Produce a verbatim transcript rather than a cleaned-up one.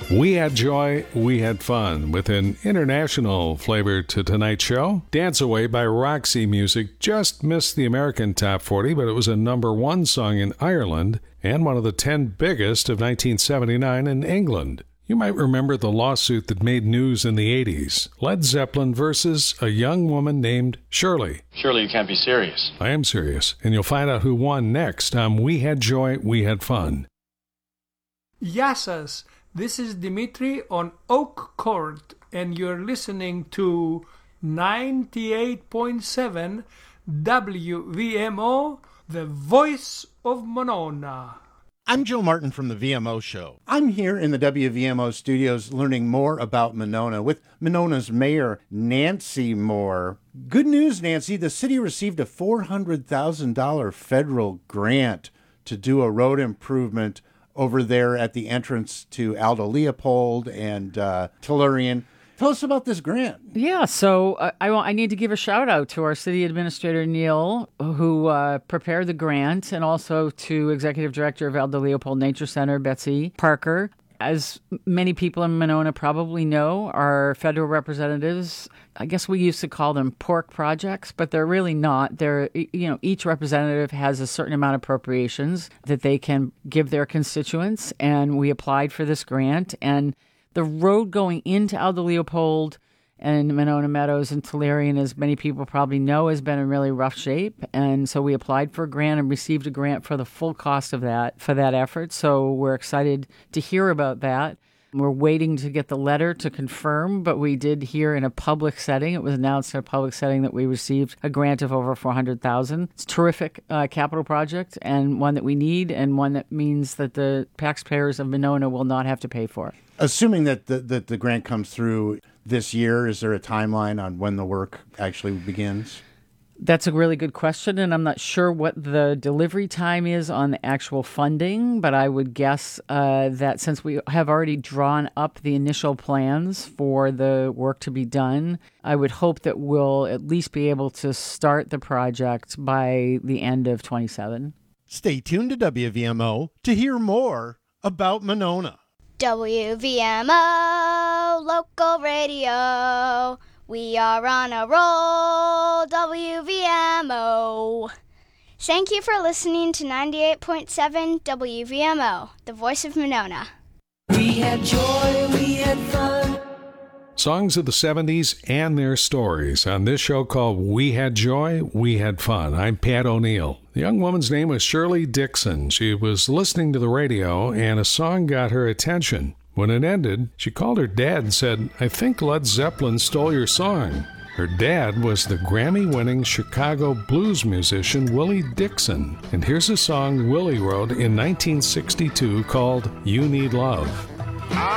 We had joy, we had fun, with an international flavor to tonight's show. Dance Away by Roxy Music just missed the American top forty, but it was a number one song in Ireland and one of the ten biggest of nineteen seventy-nine in England. You might remember the lawsuit that made news in the eighties. Led Zeppelin versus a young woman named Shirley. Surely you can't be serious. I am serious, and you'll find out who won next on We Had Joy, We Had Fun. Yassas, this is Dimitri on Oak Court, and you're listening to ninety-eight point seven W V M O, the voice of Monona. I'm Joe Martin from the V M O Show. I'm here in the W V M O studios learning more about Monona with Monona's mayor, Nancy Moore. Good news, Nancy. The city received a four hundred thousand dollars federal grant to do a road improvement over there at the entrance to Aldo Leopold and uh, Tellurian. Tell us about this grant. Yeah, so uh, I, I need to give a shout out to our city administrator, Neil, who uh, prepared the grant, and also to Executive Director of Aldo Leopold Nature Center, Betsy Parker. As many people in Monona probably know, our federal representatives, I guess we used to call them pork projects, but they're really not. They're, you know, each representative has a certain amount of appropriations that they can give their constituents, and we applied for this grant. And the road going into Aldo Leopold and Monona Meadows and Tellurian, as many people probably know, has been in really rough shape. And so we applied for a grant and received a grant for the full cost of that, for that effort. So we're excited to hear about that. We're waiting to get the letter to confirm, but we did hear in a public setting, it was announced in a public setting, that we received a grant of over four hundred thousand dollars. It's a terrific uh, capital project, and one that we need, and one that means that the taxpayers of Monona will not have to pay for. Assuming that the, that the grant comes through this year, is there a timeline on when the work actually begins? That's a really good question, and I'm not sure what the delivery time is on the actual funding, but I would guess uh, that since we have already drawn up the initial plans for the work to be done, I would hope that we'll at least be able to start the project by the end of twenty-seven. Stay tuned to W V M O to hear more about Monona. W V M O, local radio. We are on a roll, W V M O. Thank you for listening to ninety-eight point seven W V M O, the voice of Monona. We had joy, we had fun. Songs of the seventies and their stories on this show called We Had Joy, We Had Fun. I'm Pat O'Neill. The young woman's name was Shirley Dixon. She was listening to the radio, and a song got her attention. When it ended, she called her dad and said, "I think Led Zeppelin stole your song." Her dad was the Grammy-winning Chicago blues musician Willie Dixon. And here's a song Willie wrote in nineteen sixty-two called You Need Love.